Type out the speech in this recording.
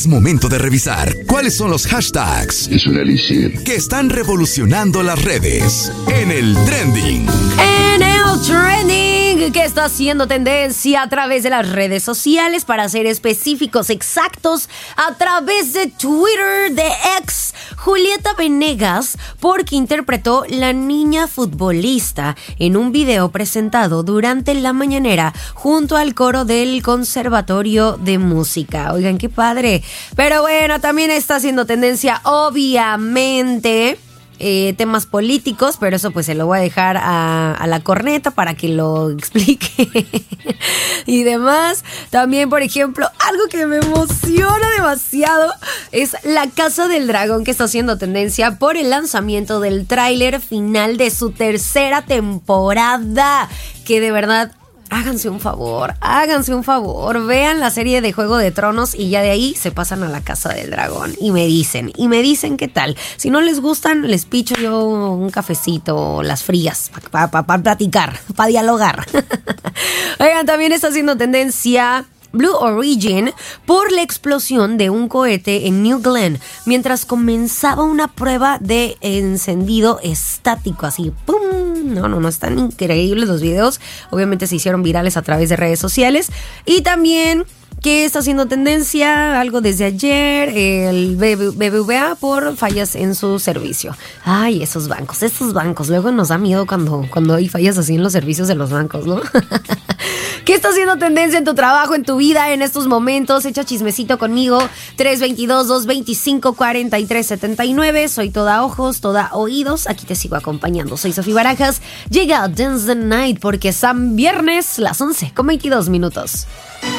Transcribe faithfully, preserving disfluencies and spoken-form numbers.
Es momento de revisar cuáles son los hashtags Es un elixir que están revolucionando las redes en el trending. En el trending, que está haciendo tendencia a través de las redes sociales, para ser específicos, exactos, a través de Twitter, de X, Julieta Venegas, porque interpretó La Niña Futbolista en un video presentado durante la mañanera junto al coro del Conservatorio de Música. Oigan, qué padre. Pero bueno, también está haciendo tendencia, obviamente, Eh, temas políticos, pero eso pues se lo voy a dejar a, a la corneta para que lo explique y demás. También, por ejemplo, algo que me emociona demasiado es La Casa del Dragón, que está haciendo tendencia por el lanzamiento del tráiler final de su tercera temporada, que de verdad, háganse un favor, háganse un favor, vean la serie de Juego de Tronos y ya de ahí se pasan a La Casa del Dragón y me dicen, y me dicen qué tal. Si no les gustan, les picho yo un cafecito, las frías, para pa, pa platicar, para dialogar. Oigan, también está haciendo tendencia Blue Origin por la explosión de un cohete en New Glenn mientras comenzaba una prueba de encendido estático, así, ¡pum! No, no, no, están increíbles los videos. Obviamente se hicieron virales a través de redes sociales. Y también, que está haciendo tendencia, algo desde ayer, el B B V A por fallas en su servicio. Ay, esos bancos, esos bancos. Luego nos da miedo cuando, cuando hay fallas así en los servicios de los bancos, ¿no? ¿Qué está haciendo tendencia en tu trabajo, en tu vida, en estos momentos? Echa chismecito conmigo. tres dos dos, dos dos cinco, cuatro tres siete nueve. Soy toda ojos, toda oídos. Aquí te sigo acompañando. Soy Sofía Barajas. Llega Dance the Night porque es San Viernes, las once con veintidós minutos.